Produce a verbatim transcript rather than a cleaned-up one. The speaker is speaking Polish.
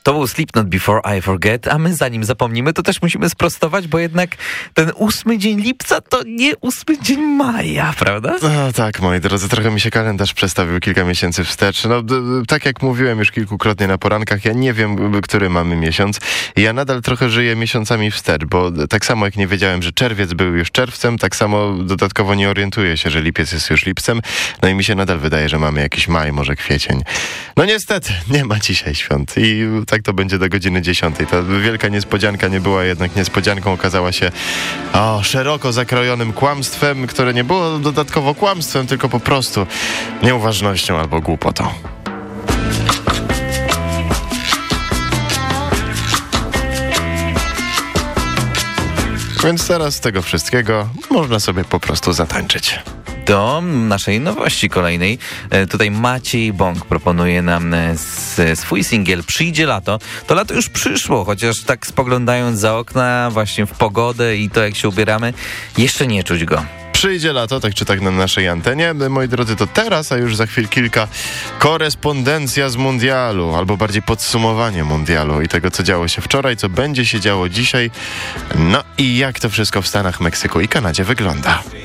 To był Slipknot Before I Forget, a my zanim zapomnimy, to też musimy sprostować, bo jednak ten ósmy dzień lipca to nie ósmy dzień maja, prawda? No tak, moi drodzy, trochę mi się kalendarz przestawił kilka miesięcy wstecz. No, d- d- tak jak mówiłem już kilkukrotnie na porankach, ja nie wiem, który mamy miesiąc. Ja nadal trochę żyję miesiącami wstecz, bo tak samo jak nie wiedziałem, że czerwiec był już czerwcem, tak samo dodatkowo nie orientuję się, że lipiec jest już lipcem. No i mi się nadal wydaje, że mamy jakiś maj, może kwiecień. No niestety, nie ma dzisiaj świąt i tak to będzie do godziny dziesiątej. Ta wielka niespodzianka nie była jednak niespodzianką, okazała się o, szeroko zakrojonym kłamstwem, które nie było dodatkowo kłamstwem, tylko po prostu nieuważnością albo głupotą. Więc teraz z tego wszystkiego można sobie po prostu zatańczyć. Do naszej nowości kolejnej. Tutaj Maciej Bąk proponuje nam swój singiel Przyjdzie lato. To lato już przyszło, chociaż tak spoglądając za okna właśnie w pogodę i to jak się ubieramy, jeszcze nie czuć go. Przyjdzie lato, tak czy tak na naszej antenie. Moi drodzy, to teraz, a już za chwil kilka korespondencja z mundialu, albo bardziej podsumowanie mundialu i tego, co działo się wczoraj, co będzie się działo dzisiaj. No i jak to wszystko w Stanach, Meksyku i Kanadzie wygląda.